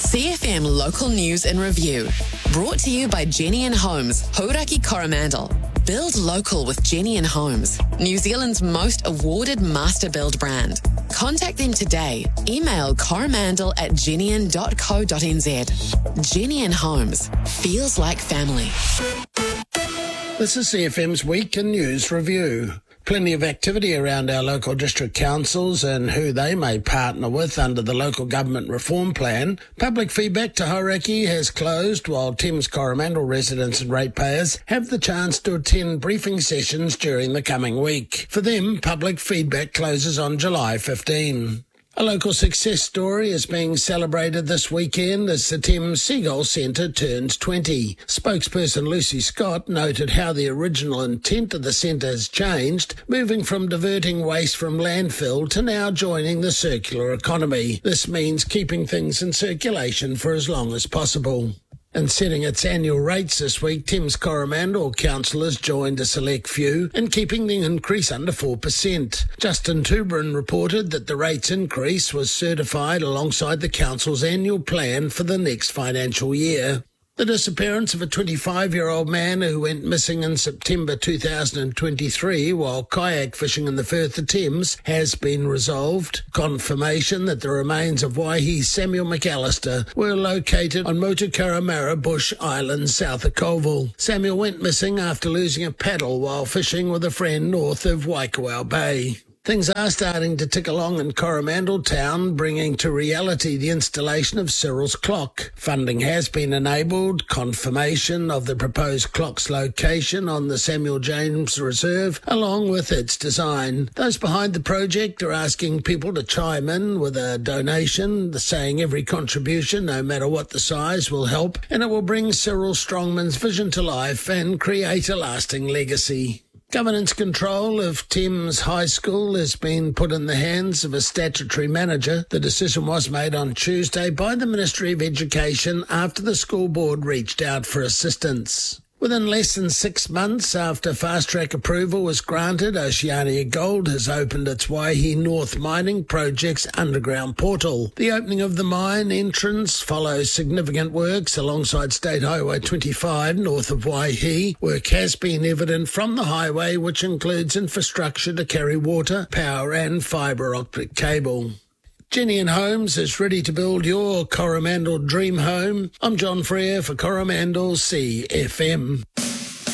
CFM Local News and Review. Brought to you by Jenny and Homes, Hauraki Coromandel. Build local with Jenny and Homes, New Zealand's most awarded master build brand. Contact them today. Email coromandel@jennian.co.nz. Jenny and Homes. Feels like family. This is CFM's Week in News Review. Plenty of activity around our local district councils and who they may partner with under the local government reform plan. Public feedback to Hauraki has closed while Thames Coromandel residents and ratepayers have the chance to attend briefing sessions during the coming week. For them, public feedback closes on July 15. A local success story is being celebrated this weekend as the Thames Seagull Centre turns 20. Spokesperson Lucy Scott noted how the original intent of the centre has changed, moving from diverting waste from landfill to now joining the circular economy. This means keeping things in circulation for as long as possible. In setting its annual rates this week, Thames Coromandel councillors joined a select few in keeping the increase under 4%. Justin Tubrin reported that the rates increase was certified alongside the council's annual plan for the next financial year. The disappearance of a 25-year-old man who went missing in September 2023 while kayak fishing in the Firth of Thames has been resolved. Confirmation that the remains of Waihi Samuel McAllister were located on Motukaramara Bush Island south of Colville. Samuel went missing after losing a paddle while fishing with a friend north of Waikowau Bay. Things are starting to tick along in Coromandel Town, bringing to reality the installation of Cyril's clock. Funding has been enabled, confirmation of the proposed clock's location on the Samuel James Reserve, along with its design. Those behind the project are asking people to chime in with a donation, saying every contribution, no matter what the size, will help, and it will bring Cyril Strongman's vision to life and create a lasting legacy. Governance control of Thames High School has been put in the hands of a statutory manager. The decision was made on Tuesday by the Ministry of Education after the school board reached out for assistance. Within less than 6 months after fast-track approval was granted, Oceania Gold has opened its Waihi North Mining Project's underground portal. The opening of the mine entrance follows significant works alongside State Highway 25 north of Waihi. Work has been evident from the highway, which includes infrastructure to carry water, power and fibre optic cable. Jenny and Homes is ready to build your Coromandel dream home. I'm John Freer for Coromandel CFM.